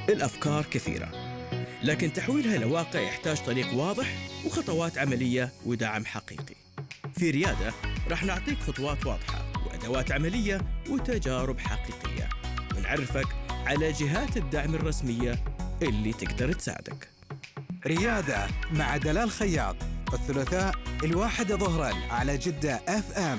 الأفكار كثيرة، لكن تحويلها لواقع يحتاج طريق واضح وخطوات عملية ودعم حقيقي. في ريادة راح نعطيك خطوات واضحة وأدوات عملية وتجارب حقيقية، ونعرفك على جهات الدعم الرسمية اللي تقدر تساعدك. ريادة مع دلال خياط، الثلاثاء 1 ظهرا على جدة FM.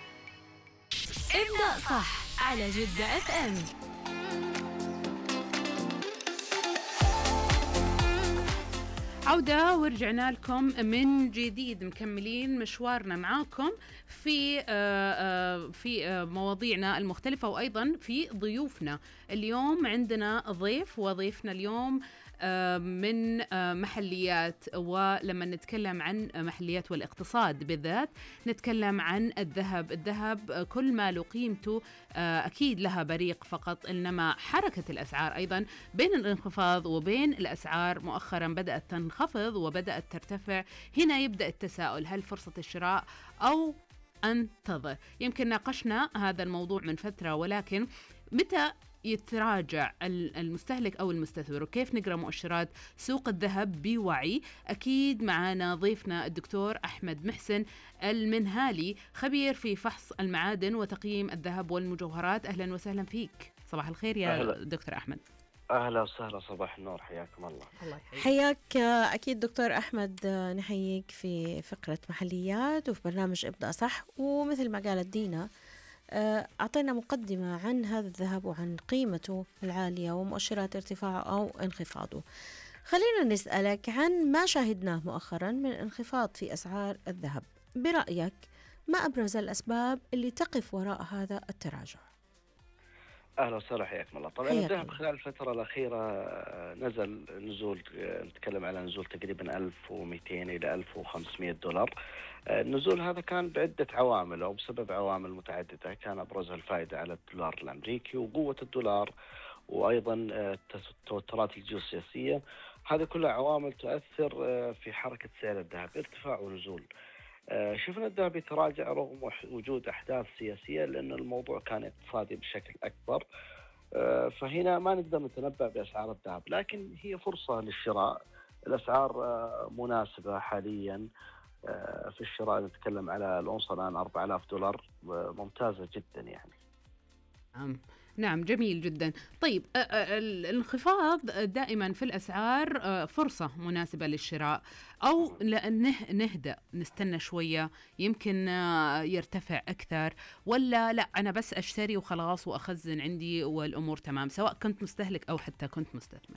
ابدأ صح على جدة FM. عودة ورجعنا لكم من جديد، مكملين مشوارنا معاكم في مواضيعنا المختلفة، وأيضا في ضيوفنا. اليوم عندنا ضيف، وضيفنا اليوم من محليات، ولما نتكلم عن محليات والاقتصاد بالذات نتكلم عن الذهب كل ما له قيمته أكيد لها بريق فقط، إنما حركة الأسعار أيضا بين الانخفاض وبين الأسعار مؤخرا بدأت تنخفض وبدأت ترتفع. هنا يبدأ التساؤل، هل فرصة الشراء أو أنتظر؟ يمكن ناقشنا هذا الموضوع من فترة، ولكن متى يتراجع المستهلك أو المستثمر، وكيف نقرأ مؤشرات سوق الذهب بوعي؟ أكيد معنا ضيفنا الدكتور أحمد محسن المنهالي، خبير في فحص المعادن وتقييم الذهب والمجوهرات. أهلا وسهلا فيك، صباح الخير يا دكتور أحمد. أهلا وسهلا، صباح النور، حياكم الله. الله حياك. أكيد دكتور أحمد، نحييك في فقرة محليات وفي برنامج ابدأ صح. ومثل ما قالت دينا، أعطينا مقدمة عن هذا الذهب وعن قيمته العالية ومؤشرات ارتفاعه أو انخفاضه. خلينا نسألك عن ما شاهدناه مؤخرا من انخفاض في أسعار الذهب. برأيك ما أبرز الأسباب اللي تقف وراء هذا التراجع؟ أهلا وسهلا، حياكم الله. طبعا الذهب خلال الفترة الأخيرة نزل نزول، نتكلم على نزول تقريبا 1200 إلى 1500 دولار. النزول هذا كان بعدة عوامل أو بسبب عوامل متعددة، كان أبرزها الفائدة على الدولار الأمريكي وقوة الدولار، وأيضا التوترات الجيوسياسية. هذه كلها عوامل تؤثر في حركة سعر الذهب، ارتفاع ونزول. شفنا الذهب يتراجع رغم وجود أحداث سياسية، لأن الموضوع كان اقتصادي بشكل أكبر. فهنا ما نقدر نتنبأ بأسعار الذهب، لكن هي فرصة للشراء. الأسعار مناسبة حاليا في الشراء، نتكلم على الأونصة الآن 4000 دولار، ممتازة جدا يعني. نعم، جميل جدا. طيب، الانخفاض دائما في الأسعار فرصة مناسبة للشراء، أو نهدأ نستنى شوية يمكن يرتفع أكثر، ولا لا أنا بس أشتري وخلاص وأخزن عندي والأمور تمام، سواء كنت مستهلك أو حتى كنت مستثمر؟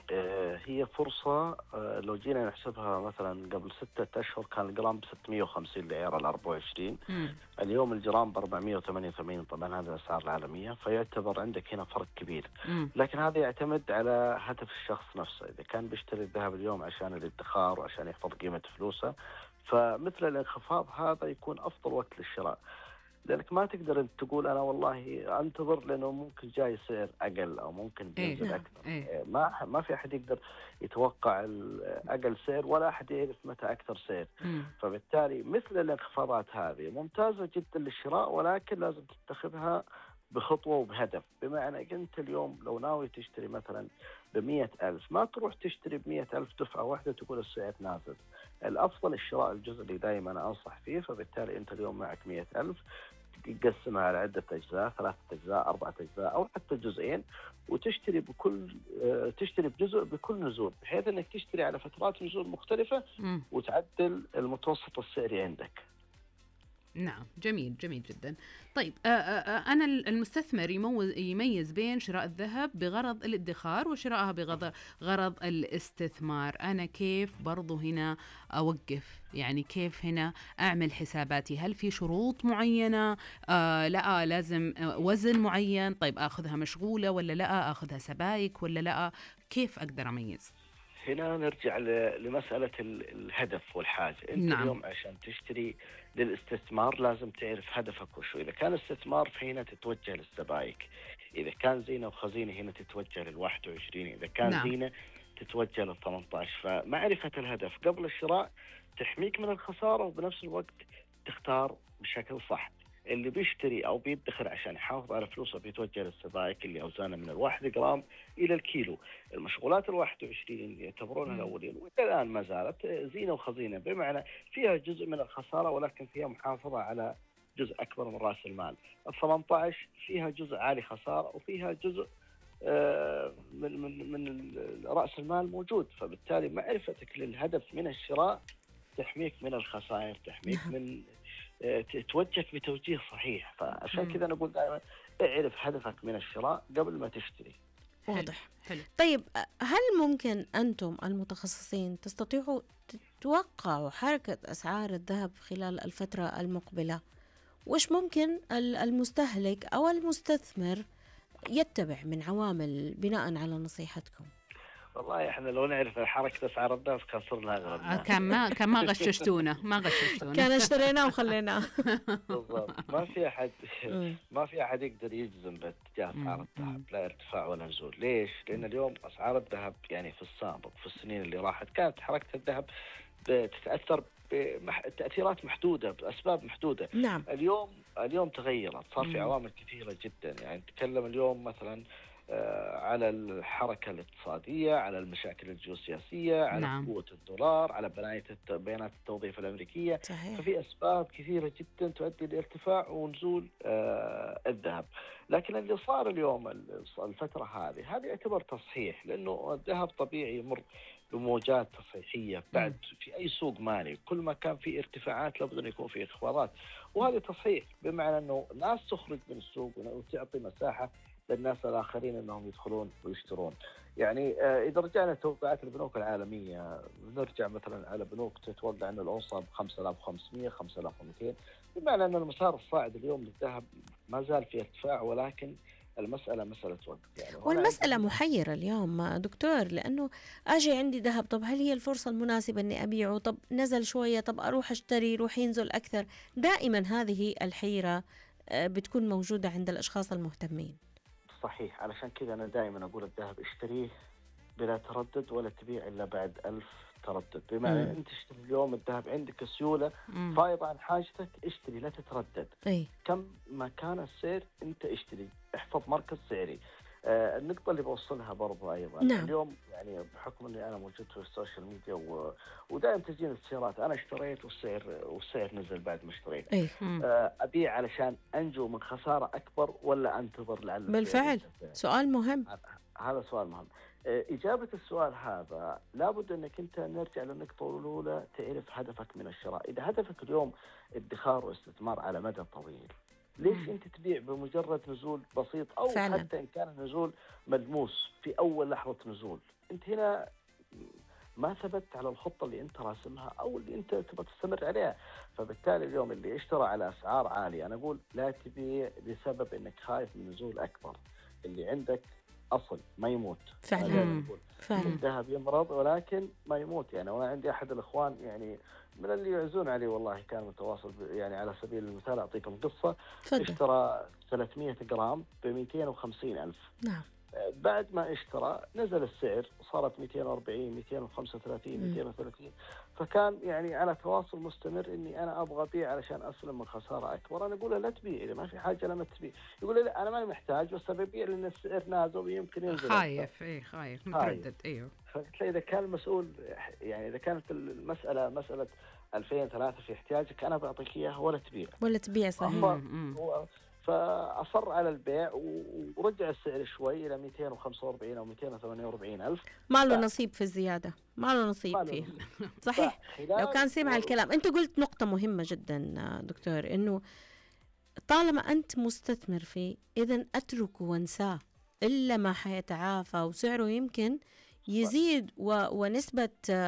هي فرصة. لو جينا نحسبها مثلا قبل 6 أشهر كان الجرام ب 650 لعيار ال 24. اليوم الجرام ب 488. طبعا هذه الأسعار العالمية، فيعتبر عندك هنا فرق كبير. لكن هذا يعتمد على هدف الشخص نفسه. إذا كان بيشتري الذهب اليوم عشان الادخار وعشان يحفظ قيمة فلوسه، فمثل الانخفاض هذا يكون أفضل وقت للشراء. لأنك ما تقدر أنت تقول أنا والله أنتظر لأنه ممكن جاي سعر أقل أو ممكن بينزل أكثر. ما في أحد يقدر يتوقع أقل سعر، ولا أحد يعرف متى أكثر سعر. فبالتالي مثل الانخفاضات هذه ممتازة جدا للشراء، ولكن لازم تتخذها بخطوة وبهدف. بمعنى أنت اليوم لو ناوي تشتري مثلا ب100,000، ما تروح تشتري ب100,000 دفعة واحدة تقول السعر نازل. الأفضل الشراء الجزء اللي دائما أنا أنصح فيه. فبالتالي أنت اليوم معك 100,000، تقسمها على عدة أجزاء، 3 أجزاء، 4 أجزاء، أو حتى جزئين، وتشتري تشتري بجزء بكل نزول، بحيث أنك تشتري على فترات نزول مختلفة وتعدل المتوسط السعري عندك. نعم، جميل جميل جدا. طيب، أنا المستثمر يميز بين شراء الذهب بغرض الادخار وشراءها بغرض الاستثمار. أنا كيف برضو هنا أوقف؟ يعني كيف هنا أعمل حساباتي؟ هل في شروط معينة؟ لا لازم وزن معين؟ طيب أخذها مشغولة ولا لا؟ أخذها سبائك ولا لا؟ كيف أقدر أميز؟ هنا نرجع لمسألة الهدف والحاجة. أنت اليوم عشان تشتري للاستثمار لازم تعرف هدفك وشو. إذا كان استثمار فهنا تتوجه للسبائك، إذا كان زينة وخزينة هنا تتوجه لل21، إذا كان زينة تتوجه لل18. فمعرفة الهدف قبل الشراء تحميك من الخسارة، وبنفس الوقت تختار بشكل صح. اللي بيشتري أو بيدخر عشان يحافظ على فلوسه بيتوجه للسبائك اللي أوزانها من 1 جرام إلى الكيلو. المشغولات 21 يعتبرونها الأولين وإلى الآن ما زالت زينة وخزينة، بمعنى فيها جزء من الخسارة ولكن فيها محافظة على جزء أكبر من رأس المال. 18 فيها جزء عالي خسارة وفيها جزء من رأس المال موجود، فبالتالي معرفتك للهدف من الشراء تحميك من الخسائر، تحميك من توجهك بتوجيه صحيح. فعشان كذا نقول دائما اعرف هدفك من الشراء قبل ما تشتري. واضح. حلو. طيب هل ممكن أنتم المتخصصين تستطيعوا تتوقعوا حركة أسعار الذهب خلال الفترة المقبلة؟ وش ممكن المستهلك أو المستثمر يتبع من عوامل بناء على نصيحتكم؟ والله احنا لو نعرف حركة اسعار الذهب كان صرنا اغلب. كان ما غششتونا كان اشتريناه وخليناه. بالضبط. ما في احد يقدر يجزم باتجاه اسعار الذهب، لا ارتفاع ولا نزول. ليش؟ لان اليوم اسعار الذهب يعني في السابق في السنين اللي راحت كانت حركة الذهب تتاثر بتأثيرات محدودة بأسباب محدودة. نعم. اليوم تغيرت، صار في عوامل كثيرة جدا. يعني نتكلم اليوم مثلا على الحركة الاقتصادية، على المشاكل الجيوسياسية، على نعم. قوة الدولار، على بيانات التوظيف الأمريكية. صحيح. ففي أسباب كثيرة جدا تؤدي لارتفاع ونزول الذهب. لكن اللي صار اليوم الفترة هذه يعتبر تصحيح، لأنه الذهب طبيعي يمر بموجات تصحيحية. بعد في أي سوق مالي كل ما كان في ارتفاعات لابد أن يكون في انخفاضات، وهذا تصحيح بمعنى أنه ناس تخرج من السوق وتعطي مساحة للناس الآخرين أنهم يدخلون ويشترون. يعني إذا رجعنا توقعات البنوك العالمية، نرجع مثلا على بنوك تتوقع أن الأونصة ب 5500 5200، بمعنى أن المسار الصاعد اليوم للذهب ما زال في ارتفاع، ولكن المسألة مسألة وقت. يعني والمسألة محيرة اليوم دكتور، لأنه أجي عندي ذهب، طب هل هي الفرصة المناسبة أني أبيعه؟ طب نزل شوية، طب أروح أشتري، يروح ينزل أكثر. دائما هذه الحيرة بتكون موجودة عند الأشخاص المهتمين. صحيح. علشان كذا أنا دائما أقول الذهب اشتريه بلا تردد ولا تبيع إلا بعد 1000 تردد. بمعنى أنت تشتري اليوم الذهب عندك سيولة فايضة عن حاجتك، اشتري لا تتردد. كم ما كان السعر أنت اشتري، احفظ مركز سعري. النقطة اللي بوصلها برضو أيضا، نعم. اليوم يعني بحكم أني أنا موجود في السوشيال ميديا ودائما تجيني اتصالات، أنا اشتريت والسعر نزل بعد ما اشتريت. أبيع علشان أنجو من خسارة أكبر ولا أنتظر لعل؟ بالفعل سؤال مهم. هذا سؤال مهم. إجابة السؤال هذا لابد أنك أنت نرجع للنقطة الأولى، تعرف هدفك من الشراء. إذا هدفك اليوم ادخار واستثمار على مدى طويل، ليش أنت تبيع بمجرد نزول بسيط أو فعلا. حتى إن كان النزول ملموس في أول لحظة نزول؟ أنت هنا ما ثبت على الخطة اللي أنت راسمها أو اللي أنت تبغى تستمر عليها. فبالتالي اليوم اللي اشترى على أسعار عالية، أنا أقول لا تبيع بسبب أنك خايف من نزول أكبر. اللي عندك أصل ما يموت. فعلا. الذهب يمرض ولكن ما يموت. يعني وأنا عندي أحد الإخوان يعني من اللي يعزون عليه والله كان متواصل، يعني على سبيل المثال أعطيكم قصة. اشترى 300 جرام ب 250,000. نعم. بعد ما اشترى نزل السعر وصارت 240 235 230. فكان يعني على تواصل مستمر اني انا ابغى ابيع علشان اسلم من خساره اكبر. انا اقول له لا تبيع، اذا ما في حاجه لما تبيع. يقول لي لا انا ماني محتاج بس ابيع لان السعر نازل ويمكن ينزل. خايف متردد. ايوه. فقلت له اذا كان المسؤول، يعني اذا كانت المساله مساله 2003 في احتياجك، انا بعطيك اياها ولا تبيع. صحيح. فأصر على البيع ورجع السعر شوي إلى 245 أو 248 ألف. ما له نصيب في الزيادة، ما له نصيب فيه. صحيح. لو كان سمع الكلام. أنت قلت نقطة مهمة جدا دكتور، إنه طالما أنت مستثمر فيه إذن أتركه وانساه، إلا ما حيتعافى وسعره يمكن يزيد ونسبة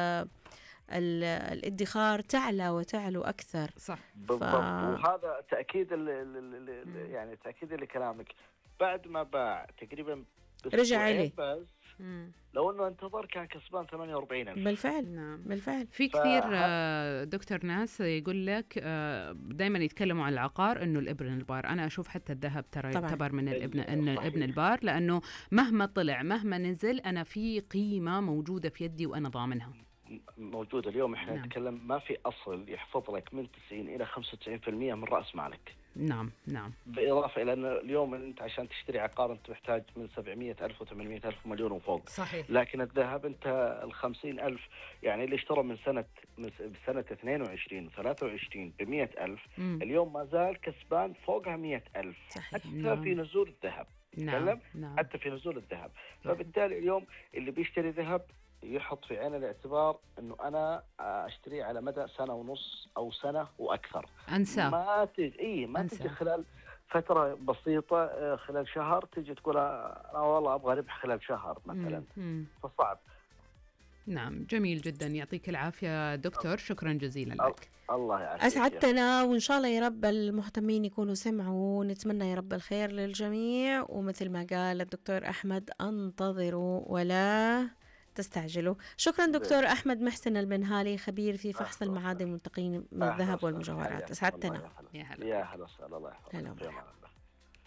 الادخار تعلى وتعلو أكثر. صح. بالضبط. وهذا تأكيد يعني تأكيد لكلامك. بعد ما باع تقريبا رجع عليه بس لو انه انتظر كان كسبان 48,000. بالفعل. نعم. بالفعل. في كثير دكتور ناس يقول لك دائما يتكلموا عن العقار انه الابن البار. انا اشوف حتى الذهب ترى يعتبر من الابن البار، لانه مهما طلع مهما نزل انا في قيمة موجودة في يدي وانا ضامنها. موجودة اليوم. احنا نتكلم ما في أصل يحفظ لك من 90 إلى 95% من رأس مالك. نعم نعم. بالإضافة إلى أن اليوم أنت عشان تشتري عقار أنت محتاج من 700,000 و800,000 ومليون وفوق. صحيح. لكن الذهب أنت 50,000 يعني اللي اشترى من سنة 22 و23 ب100,000 اليوم ما زال كسبان فوقها 100,000 حتى نعم. في نزول الذهب. نعم. نعم. حتى في نزول الذهب. فبالتالي اليوم اللي بيشتري ذهب يحط في عين الاعتبار انه انا اشتريه على مدى سنة ونص او سنة واكثر. انساه. ما تجي خلال فترة بسيطة خلال شهر تيجي تقول انا والله ابغى ربح خلال شهر مثلا. فصعب. نعم جميل جدا، يعطيك العافية دكتور، شكرا جزيلا لك. الله يعافيك. أسعدتنا، وإن شاء الله يا رب المهتمين يكونوا سمعوا، ونتمنى يا رب الخير للجميع. ومثل ما قال الدكتور أحمد انتظروا ولا تستعجلوا. شكرا دكتور أحمد محسن المنهالي، خبير في فحص المعادن والتقييم من الذهب والمجوهرات. أسعدتنا. يا هلا. يا هلا وسهلا. الله يحفظك.